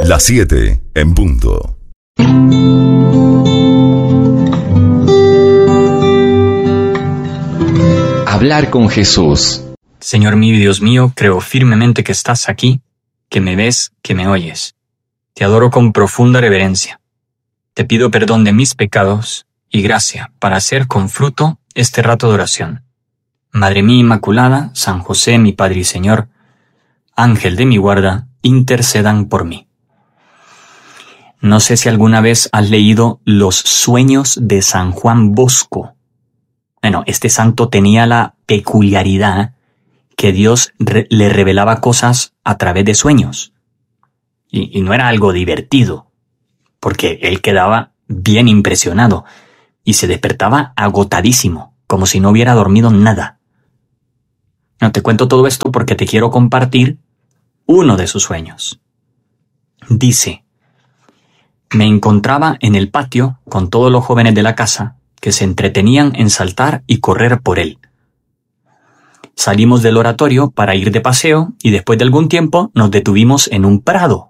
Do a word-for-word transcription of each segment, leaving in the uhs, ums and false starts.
Las siete en punto. Hablar con Jesús. Señor mío y Dios mío, creo firmemente que estás aquí, que me ves, que me oyes. Te adoro con profunda reverencia. Te pido perdón de mis pecados y gracia para hacer con fruto este rato de oración. Madre mía Inmaculada, San José, mi Padre y Señor, Ángel de mi guarda, intercedan por mí. No sé si alguna vez has leído Los sueños de San Juan Bosco. Bueno, este santo tenía la peculiaridad que Dios re- le revelaba cosas a través de sueños. Y, y no era algo divertido, porque él quedaba bien impresionado y se despertaba agotadísimo, como si no hubiera dormido nada. No te cuento todo esto porque te quiero compartir uno de sus sueños. Dice: me encontraba en el patio con todos los jóvenes de la casa que se entretenían en saltar y correr por él. Salimos del oratorio para ir de paseo y después de algún tiempo nos detuvimos en un prado.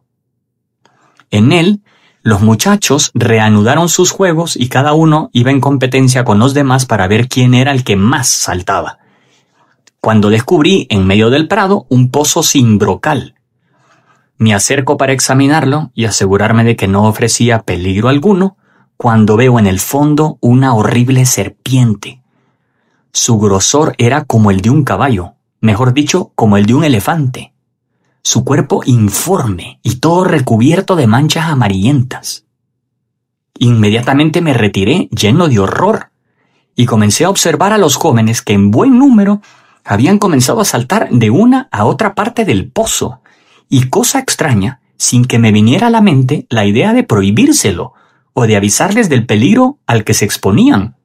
En él, los muchachos reanudaron sus juegos y cada uno iba en competencia con los demás para ver quién era el que más saltaba. Cuando descubrí en medio del prado un pozo sin brocal. Me acerco para examinarlo y asegurarme de que no ofrecía peligro alguno, cuando veo en el fondo una horrible serpiente. Su grosor era como el de un caballo, mejor dicho, como el de un elefante. Su cuerpo informe y todo recubierto de manchas amarillentas. Inmediatamente me retiré lleno de horror y comencé a observar a los jóvenes que en buen número habían comenzado a saltar de una a otra parte del pozo. Y cosa extraña, sin que me viniera a la mente la idea de prohibírselo o de avisarles del peligro al que se exponían.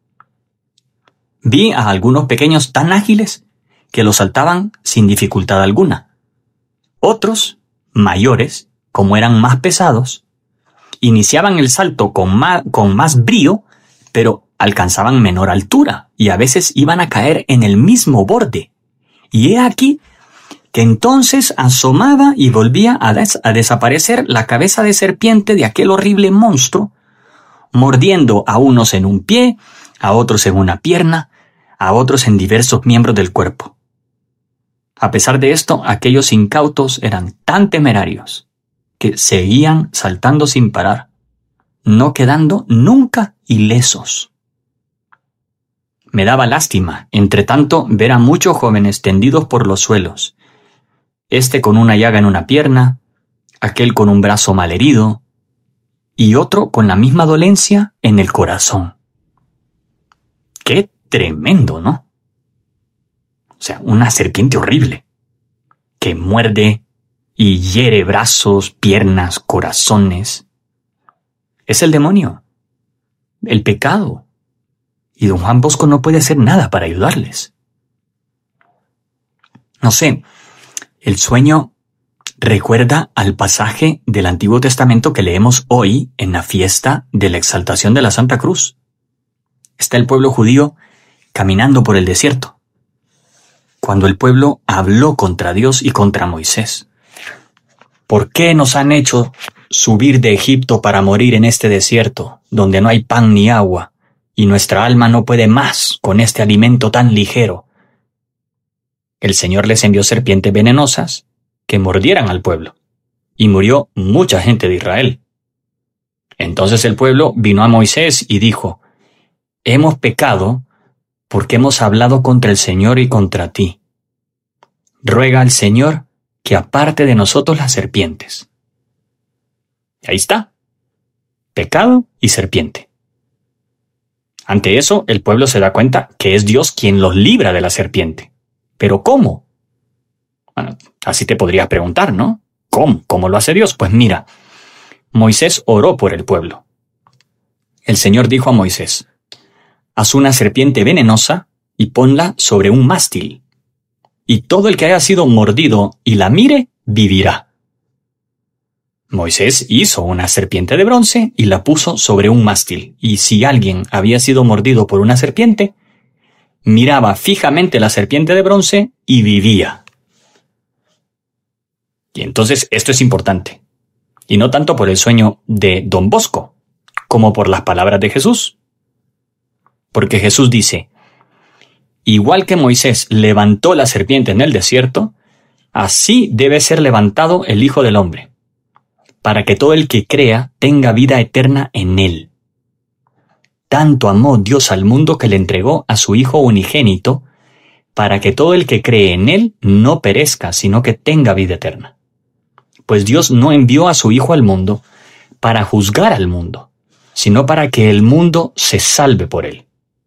Vi a algunos pequeños tan ágiles que lo saltaban sin dificultad alguna. Otros, mayores, como eran más pesados, iniciaban el salto con más, con más brío, pero alcanzaban menor altura y a veces iban a caer en el mismo borde. Y he aquí que entonces asomaba y volvía a, des- a desaparecer la cabeza de serpiente de aquel horrible monstruo, mordiendo a unos en un pie, a otros en una pierna, a otros en diversos miembros del cuerpo. A pesar de esto, aquellos incautos eran tan temerarios que seguían saltando sin parar, no quedando nunca ilesos. Me daba lástima, entre tanto, ver a muchos jóvenes tendidos por los suelos, este con una llaga en una pierna, aquel con un brazo malherido y otro con la misma dolencia en el corazón. ¡Qué tremendo!, ¿no? O sea, una serpiente horrible que muerde y hiere brazos, piernas, corazones. Es el demonio, el pecado. Y don Juan Bosco no puede hacer nada para ayudarles. No sé, el sueño recuerda al pasaje del Antiguo Testamento que leemos hoy en la fiesta de la exaltación de la Santa Cruz. Está el pueblo judío caminando por el desierto, cuando el pueblo habló contra Dios y contra Moisés. ¿Por qué nos han hecho subir de Egipto para morir en este desierto, donde no hay pan ni agua, y nuestra alma no puede más con este alimento tan ligero? El Señor les envió serpientes venenosas que mordieran al pueblo, y murió mucha gente de Israel. Entonces el pueblo vino a Moisés y dijo: hemos pecado porque hemos hablado contra el Señor y contra ti. Ruega al Señor que aparte de nosotros las serpientes. Y ahí está, pecado y serpiente. Ante eso, el pueblo se da cuenta que es Dios quien los libra de la serpiente. ¿Pero cómo? Bueno, así te podrías preguntar, ¿no? ¿Cómo? ¿Cómo lo hace Dios? Pues mira, Moisés oró por el pueblo. El Señor dijo a Moisés: haz una serpiente venenosa y ponla sobre un mástil, y todo el que haya sido mordido y la mire, vivirá. Moisés hizo una serpiente de bronce y la puso sobre un mástil, y si alguien había sido mordido por una serpiente, miraba fijamente la serpiente de bronce y vivía. Y entonces esto es importante. Y no tanto por el sueño de Don Bosco, como por las palabras de Jesús. Porque Jesús dice, igual que Moisés levantó la serpiente en el desierto, así debe ser levantado el Hijo del Hombre, para que todo el que crea tenga vida eterna en él. Tanto amó Dios al mundo que le entregó a su Hijo unigénito, para que todo el que cree en él no perezca, sino que tenga vida eterna. Pues Dios no envió a su Hijo al mundo para juzgar al mundo, sino para que el mundo se salve por él.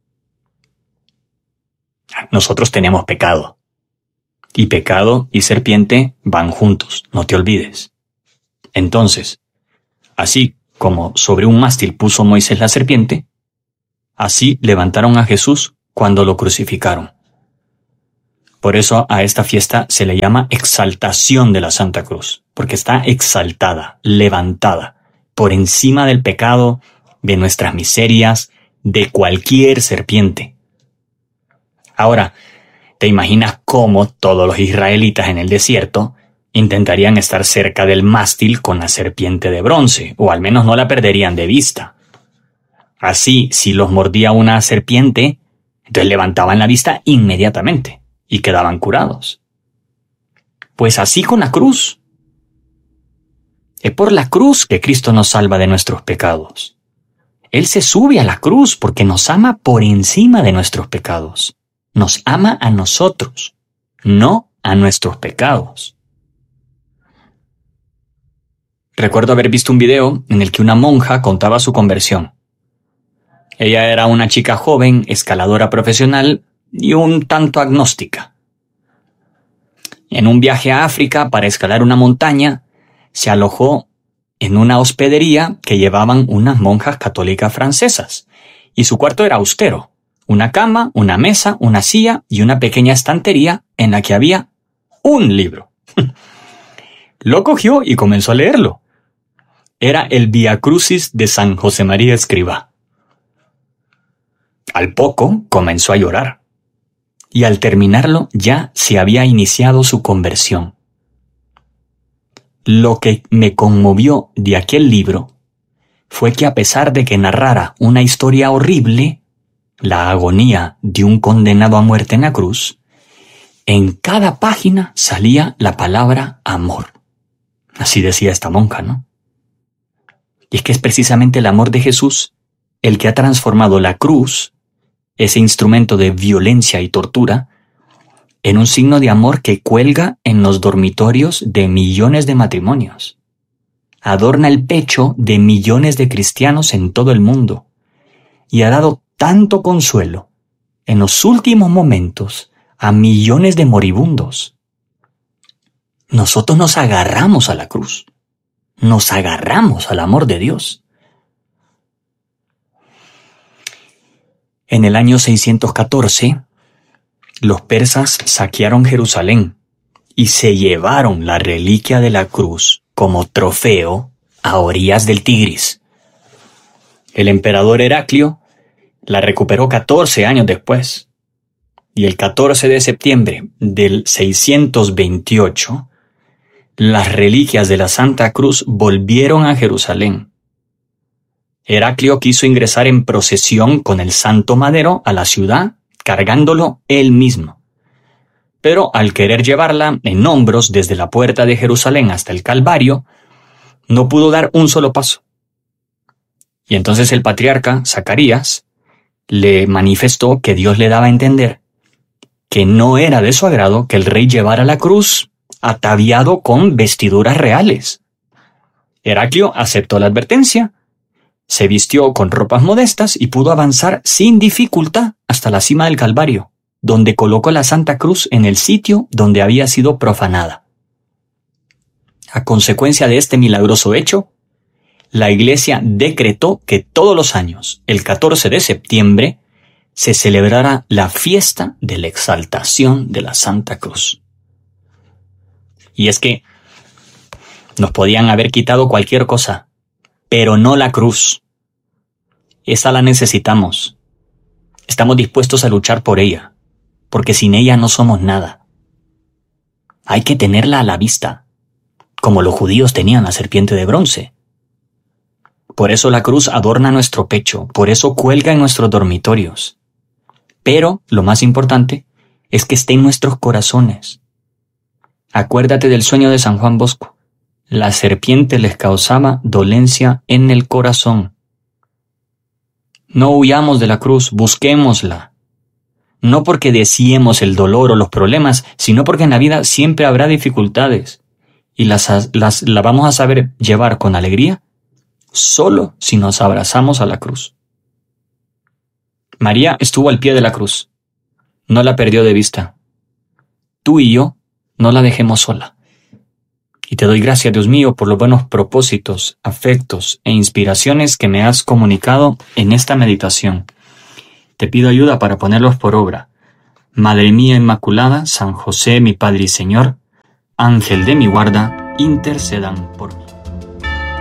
Nosotros tenemos pecado. Y pecado y serpiente van juntos, no te olvides. Entonces, así como sobre un mástil puso Moisés la serpiente, así levantaron a Jesús cuando lo crucificaron. Por eso a esta fiesta se le llama exaltación de la Santa Cruz, porque está exaltada, levantada, por encima del pecado, de nuestras miserias, de cualquier serpiente. Ahora, ¿te imaginas cómo todos los israelitas en el desierto intentarían estar cerca del mástil con la serpiente de bronce, o al menos no la perderían de vista? Así, si los mordía una serpiente, entonces levantaban la vista inmediatamente y quedaban curados. Pues así con la cruz. Es por la cruz que Cristo nos salva de nuestros pecados. Él se sube a la cruz porque nos ama por encima de nuestros pecados. Nos ama a nosotros, no a nuestros pecados. Recuerdo haber visto un video en el que una monja contaba su conversión. Ella era una chica joven, escaladora profesional y un tanto agnóstica. En un viaje a África para escalar una montaña, se alojó en una hospedería que llevaban unas monjas católicas francesas, y su cuarto era austero. Una cama, una mesa, una silla y una pequeña estantería en la que había un libro. Lo cogió y comenzó a leerlo. Era el Vía Crucis de San José María Escrivá. Al poco comenzó a llorar, y al terminarlo ya se había iniciado su conversión. Lo que me conmovió de aquel libro fue que a pesar de que narrara una historia horrible, la agonía de un condenado a muerte en la cruz, en cada página salía la palabra amor. Así decía esta monja, ¿no? Y es que es precisamente el amor de Jesús el que ha transformado la cruz, ese instrumento de violencia y tortura, en un signo de amor que cuelga en los dormitorios de millones de matrimonios. Adorna el pecho de millones de cristianos en todo el mundo y ha dado tanto consuelo en los últimos momentos a millones de moribundos. Nosotros nos agarramos a la cruz, nos agarramos al amor de Dios. En el año seiscientos catorce, los persas saquearon Jerusalén y se llevaron la reliquia de la cruz como trofeo a orillas del Tigris. El emperador Heraclio la recuperó catorce años después, y el catorce de septiembre del seiscientos veintiocho, las reliquias de la Santa Cruz volvieron a Jerusalén. Heraclio quiso ingresar en procesión con el Santo Madero a la ciudad, cargándolo él mismo. Pero al querer llevarla en hombros desde la puerta de Jerusalén hasta el Calvario, no pudo dar un solo paso. Y entonces el patriarca Zacarías le manifestó que Dios le daba a entender que no era de su agrado que el rey llevara la cruz ataviado con vestiduras reales. Heraclio aceptó la advertencia, se vistió con ropas modestas y pudo avanzar sin dificultad hasta la cima del Calvario, donde colocó la Santa Cruz en el sitio donde había sido profanada. A consecuencia de este milagroso hecho, la Iglesia decretó que todos los años, el catorce de septiembre, se celebrara la fiesta de la exaltación de la Santa Cruz. Y es que nos podían haber quitado cualquier cosa, pero no la cruz. Esa la necesitamos. Estamos dispuestos a luchar por ella, porque sin ella no somos nada. Hay que tenerla a la vista. como los judíos tenían la serpiente de bronce. Por eso la cruz adorna nuestro pecho, por eso cuelga en nuestros dormitorios. Pero, lo más importante, es que esté en nuestros corazones. Acuérdate del sueño de San Juan Bosco. La serpiente les causaba dolencia en el corazón. No huyamos de la cruz, busquémosla. No porque deseemos el dolor o los problemas, sino porque en la vida siempre habrá dificultades. Y las, las la vamos a saber llevar con alegría solo si nos abrazamos a la cruz. María estuvo al pie de la cruz. No la perdió de vista. Tú y yo no la dejemos sola. Y te doy gracias, Dios mío, por los buenos propósitos, afectos e inspiraciones que me has comunicado en esta meditación. Te pido ayuda para ponerlos por obra. Madre mía Inmaculada, San José, mi Padre y Señor, Ángel de mi guarda, intercedan por mí.